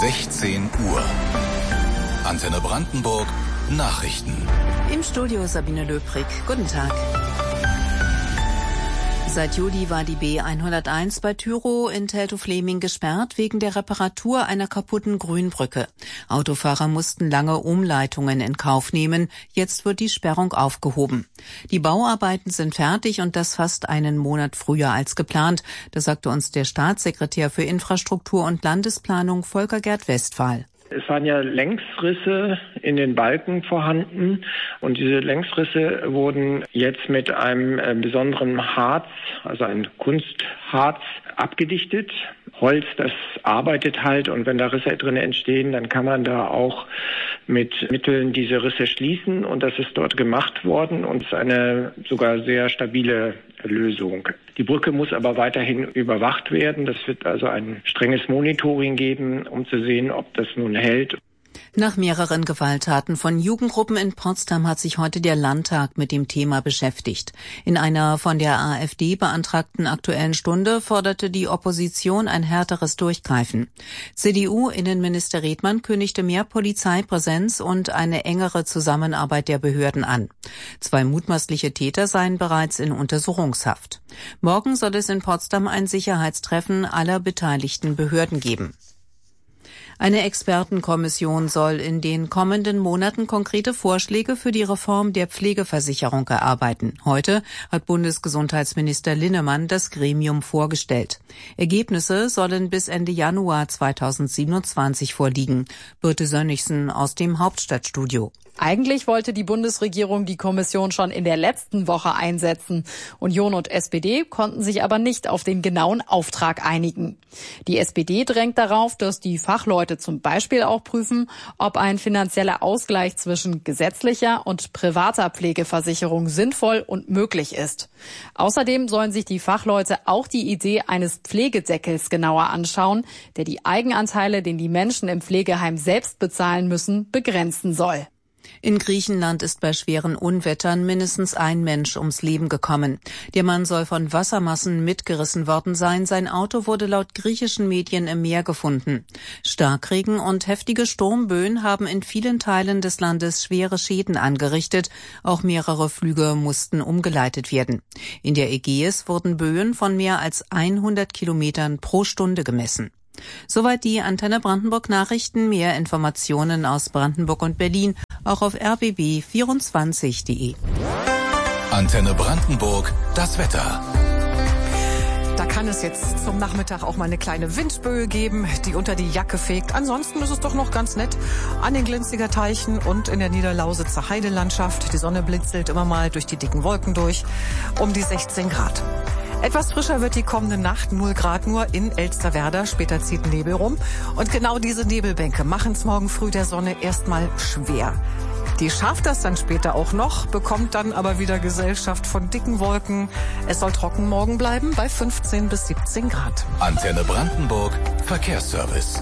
16 Uhr. Antenne Brandenburg, Nachrichten. Im Studio Sabine Löbrig. Guten Tag. Seit Juli war die B101 bei Tyrow in Teltow-Fläming gesperrt wegen der Reparatur einer kaputten Grünbrücke. Autofahrer mussten lange Umleitungen in Kauf nehmen. Jetzt wird die Sperrung aufgehoben. Die Bauarbeiten sind fertig und das fast einen Monat früher als geplant. Das sagte uns der Staatssekretär für Infrastruktur und Landesplanung Volker Gerd Westphal. Es waren ja Längsrisse in den Balken vorhanden und diese Längsrisse wurden jetzt mit einem besonderen Harz, also ein Kunstharz, abgedichtet. Holz, das arbeitet halt, und wenn da Risse drin entstehen, dann kann man da auch mit Mitteln diese Risse schließen, und das ist dort gemacht worden und ist eine sogar sehr stabile Lösung. Die Brücke muss aber weiterhin überwacht werden. Das wird also ein strenges Monitoring geben, um zu sehen, ob das nun hält. Nach mehreren Gewalttaten von Jugendgruppen in Potsdam hat sich heute der Landtag mit dem Thema beschäftigt. In einer von der AfD beantragten Aktuellen Stunde forderte die Opposition ein härteres Durchgreifen. CDU-Innenminister Redmann kündigte mehr Polizeipräsenz und eine engere Zusammenarbeit der Behörden an. 2 mutmaßliche Täter seien bereits in Untersuchungshaft. Morgen soll es in Potsdam ein Sicherheitstreffen aller beteiligten Behörden geben. Eine Expertenkommission soll in den kommenden Monaten konkrete Vorschläge für die Reform der Pflegeversicherung erarbeiten. Heute hat Bundesgesundheitsminister Linnemann das Gremium vorgestellt. Ergebnisse sollen bis Ende Januar 2027 vorliegen. Birte Sönnigsen aus dem Hauptstadtstudio. Eigentlich wollte die Bundesregierung die Kommission schon in der letzten Woche einsetzen. Union und SPD konnten sich aber nicht auf den genauen Auftrag einigen. Die SPD drängt darauf, dass die Fachleute zum Beispiel auch prüfen, ob ein finanzieller Ausgleich zwischen gesetzlicher und privater Pflegeversicherung sinnvoll und möglich ist. Außerdem sollen sich die Fachleute auch die Idee eines Pflegedeckels genauer anschauen, der die Eigenanteile, den die Menschen im Pflegeheim selbst bezahlen müssen, begrenzen soll. In Griechenland ist bei schweren Unwettern mindestens ein Mensch ums Leben gekommen. Der Mann soll von Wassermassen mitgerissen worden sein. Sein Auto wurde laut griechischen Medien im Meer gefunden. Starkregen und heftige Sturmböen haben in vielen Teilen des Landes schwere Schäden angerichtet. Auch mehrere Flüge mussten umgeleitet werden. In der Ägäis wurden Böen von mehr als 100 Kilometern pro Stunde gemessen. Soweit die Antenne Brandenburg Nachrichten. Mehr Informationen aus Brandenburg und Berlin auch auf rbb24.de. Antenne Brandenburg, das Wetter. Da kann es jetzt zum Nachmittag auch mal eine kleine Windböe geben, die unter die Jacke fegt. Ansonsten ist es doch noch ganz nett an den Glinziger Teichen und in der Niederlausitzer Heidelandschaft. Die Sonne blitzelt immer mal durch die dicken Wolken durch, um die 16 Grad. Etwas frischer wird die kommende Nacht, 0 Grad nur in Elsterwerda. Später zieht Nebel rum. Und genau diese Nebelbänke machen es morgen früh der Sonne erstmal schwer. Die schafft das dann später auch noch, bekommt dann aber wieder Gesellschaft von dicken Wolken. Es soll trocken morgen bleiben bei 15 bis 17 Grad. Antenne Brandenburg, Verkehrsservice.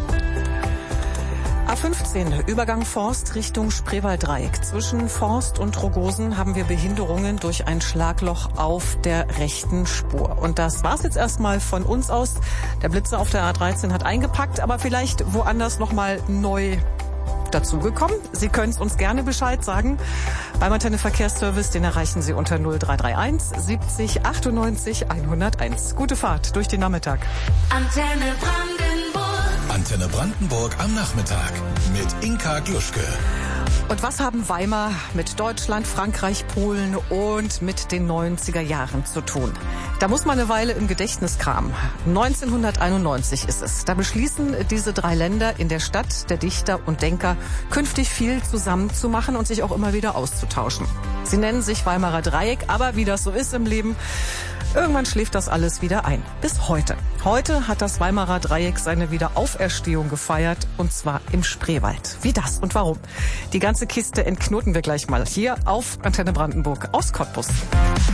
A15, Übergang Forst Richtung Spreewalddreieck. Zwischen Forst und Rogosen haben wir Behinderungen durch ein Schlagloch auf der rechten Spur. Und das war's jetzt erstmal von uns aus. Der Blitzer auf der A13 hat eingepackt, aber vielleicht woanders nochmal neu dazugekommen. Sie können es uns gerne Bescheid sagen. Beim Antenne Verkehrsservice, den erreichen Sie unter 0331 70 98 101. Gute Fahrt durch den Nachmittag. Antenne Brandenburg am Nachmittag mit Inka Gluschke. Und was haben Weimar mit Deutschland, Frankreich, Polen und mit den 90er Jahren zu tun? Da muss man eine Weile im Gedächtnis kramen. 1991 ist es. Da beschließen diese 3 Länder in der Stadt der Dichter und Denker, künftig viel zusammen zu machen und sich auch immer wieder auszutauschen. Sie nennen sich Weimarer Dreieck, aber wie das so ist im Leben, irgendwann schläft das alles wieder ein. Bis heute. Heute hat das Weimarer Dreieck seine Wiederauferstehung gefeiert, und zwar im Spreewald. Wie das und warum? Die ganze Kiste entknoten wir gleich mal hier auf Antenne Brandenburg aus Cottbus.